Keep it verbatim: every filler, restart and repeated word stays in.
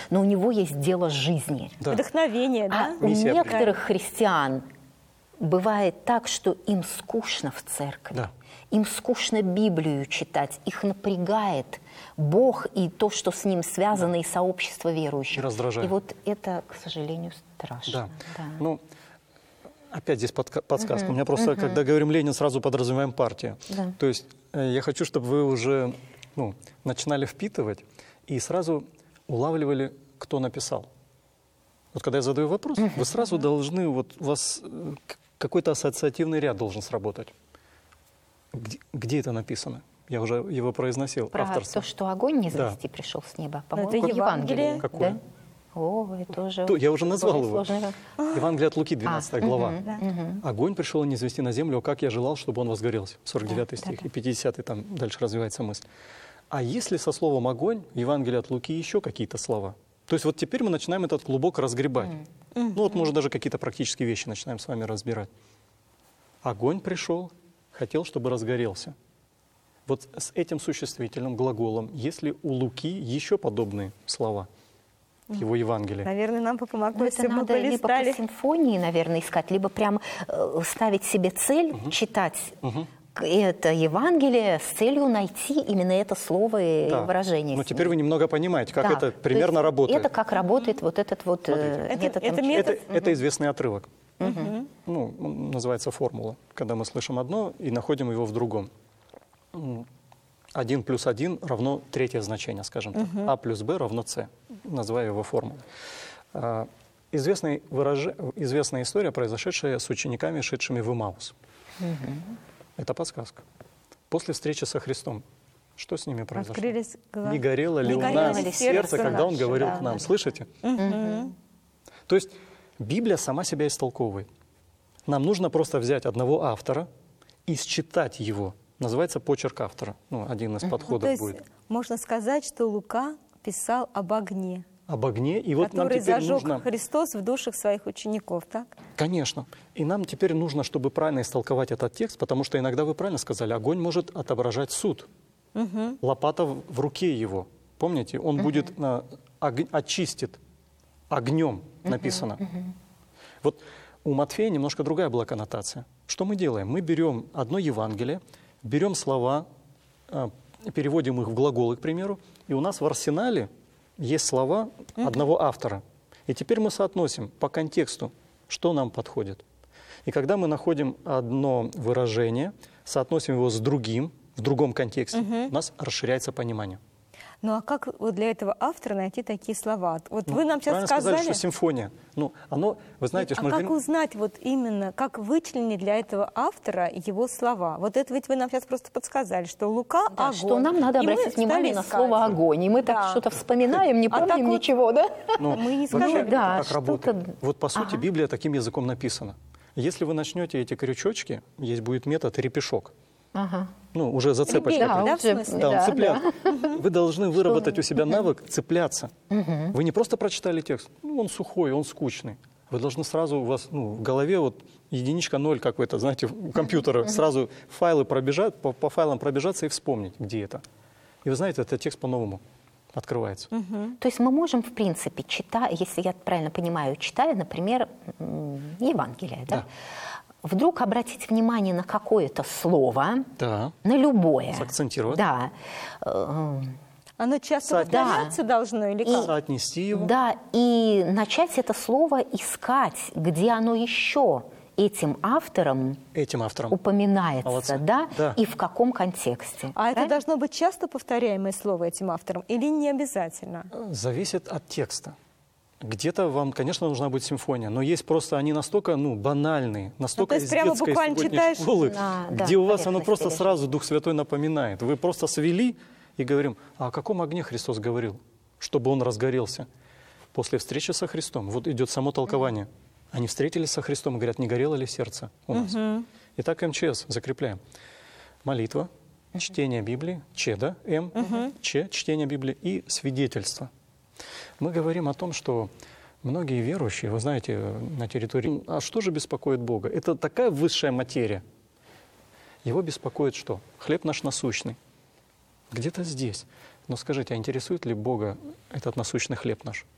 но у него есть дело жизни. Да. Вдохновение, А да? у Миссия некоторых христиан бывает так, что им скучно в церкви. Да. Им скучно Библию читать, их напрягает Бог и то, что с ним связано, Да. и сообщество верующих. И раздражает. И вот это, к сожалению, страшно. Да. Да. Ну, опять здесь подка- подсказка. Мгм. У меня просто, Мгм. когда говорим Ленин, сразу подразумеваем партию. Да. То есть э, я хочу, чтобы вы уже ну, начинали впитывать и сразу улавливали, кто написал. Вот когда я задаю вопрос, вы сразу должны, вот у вас э, к- какой-то ассоциативный ряд должен сработать. Где, где это написано? Я уже его произносил, Про авторство. то, что огонь не Да. завести пришел с неба. Но По-моему, это Евангелие. Какое? Да? О, это уже... То, я уже назвал более его. сложное. Евангелие от Луки, двенадцатая А, глава. мгм, Да. мгм. Огонь пришел не извести на землю, а как я желал, чтобы он возгорелся. сорок девятый Да, стих да, и пятидесятый, там дальше развивается мысль. А если со словом «огонь» в Евангелии от Луки еще какие-то слова? То есть вот теперь мы начинаем этот клубок разгребать. Ну вот, может, даже какие-то практические вещи начинаем с вами разбирать. Огонь пришел, хотел, чтобы разгорелся. Вот с этим существительным глаголом, есть ли у Луки еще подобные слова в его Евангелии? Наверное, нам бы помогло, Ну, если это бы мы надо либо по полистали. симфонии, наверное, искать, либо прям э, ставить себе цель, читать к- это Евангелие с целью найти именно это слово и Да. выражение. Но с теперь ним. вы немного понимаете, как Да. это То примерно есть работает. Это как работает вот этот вот э, Смотрите. метод. Это- это МЧ. метод. Это, это известный отрывок. Ну, он называется формула, когда мы слышим одно и находим его в другом. М, один плюс один равно третье значение, скажем так. А плюс Б равно С. Называю его формулой. А, известный выраж... Известная история, произошедшая с учениками, шедшими в Имаус. Это подсказка. После встречи со Христом, что с ними произошло? Открылись глаза. Не горело ли Не у горело нас ли сердце, сердце когда Он наше, говорил да, к нам? да. Слышите? То есть Библия сама себя истолковывает. Нам нужно просто взять одного автора и считать его. Называется почерк автора. Ну, один из Ну, подходов то есть будет. можно сказать, что Лука писал об огне, Об огне. И вот нам который теперь зажег нужно... Христос в душах своих учеников, так? Конечно. И нам теперь нужно, чтобы правильно истолковать этот текст, потому что иногда вы правильно сказали, огонь может отображать суд. Лопата в в руке его. Помните? Он будет а, ог- очистит огнем, написано. Вот у Матфея немножко другая была коннотация. Что мы делаем? Мы берем одно Евангелие, берем слова, а, переводим их в глаголы, к примеру, и у нас в арсенале есть слова одного автора. И теперь мы соотносим по контексту, что нам подходит. И когда мы находим одно выражение, соотносим его с другим, в другом контексте, у нас расширяется понимание. Ну а как вот для этого автора найти такие слова? Вот Ну, вы нам сейчас правильно сказали... сказали, что симфония. Ну, оно, вы знаете, что А мы как говорим- узнать вот именно, как вычленить для этого автора его слова? Вот это ведь вы нам сейчас просто подсказали, что Лука Да, огонь. что нам надо И мы обратить стали внимание на искать. слово «огонь». И мы Да. так что-то вспоминаем, не А помним так вот- ничего, да? Ну, Мы не вообще, сказали. Да, как что-то- работает? Вот по сути Ага. Библия таким языком написана. Если вы начнете эти крючочки, есть будет метод репешок. Ага. Ну, уже зацепочка. Ребенок, Да, да, в уже- смысле? Да, он Да, цепляет. Вы должны выработать у себя навык цепляться. Вы не просто прочитали текст, ну, он сухой, он скучный. Вы должны сразу, у вас ну, в голове вот единичка ноль какой-то, знаете, у компьютера, сразу файлы пробежать, по, по файлам пробежаться и вспомнить, где это. И вы знаете, этот текст по-новому открывается. То есть мы можем, в принципе, читая, если я правильно понимаю, читая, например, м, Евангелие, да, Да. вдруг обратить внимание на какое-то слово, Да. на любое. Сакцентировать. Да. Э, Оно часто Соотнести. повторяться должно или как? Соотнести его. Да, и начать это слово искать, где оно еще этим автором Этим автором. упоминается, Молодцы. да, Да. и в каком контексте. А это Правильно? должно быть часто повторяемое слово этим автором или не обязательно? Зависит от текста. Где-то вам, конечно, нужна будет симфония, но есть просто они настолько ну, банальные, настолько есть из прямо детской буквально субботней читаешь? школы, Да, да, где у вас оно поверхности просто лежит. сразу Дух Святой напоминает. Вы просто свели и говорим, а о каком огне Христос говорил, чтобы он разгорелся? После встречи со Христом, вот идет само толкование. Они встретились со Христом и говорят, не горело ли сердце у нас? Итак, МЧС закрепляем. Молитва, чтение Библии, Ч, да, М, Ч, чтение Библии и свидетельство. Мы говорим о том, что многие верующие, вы знаете, на территории... А что же беспокоит Бога? Это такая высшая материя. Его беспокоит что? Хлеб наш насущный. Где-то здесь. Но скажите, а интересует ли Бога этот насущный хлеб наш?